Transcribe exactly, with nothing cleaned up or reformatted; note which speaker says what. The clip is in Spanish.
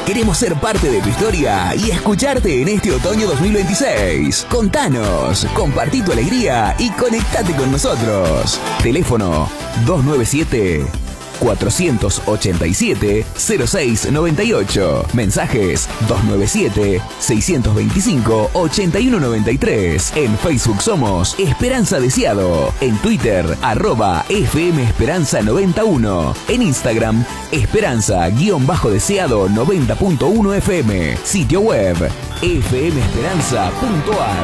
Speaker 1: Queremos ser parte de tu historia y escucharte en este otoño dos mil veintiséis. Contanos, compartí tu alegría y conectate con nosotros. Teléfono dos nueve siete, cuatro ocho siete, cero seis nueve ocho. Mensajes dos nueve siete, seis dos cinco, ocho uno nueve tres. En Facebook somos Esperanza Deseado. En Twitter, arroba F M Esperanza noventa y uno. En Instagram, Esperanza-Deseado noventa punto uno F M. Sitio web, f m esperanza punto a r.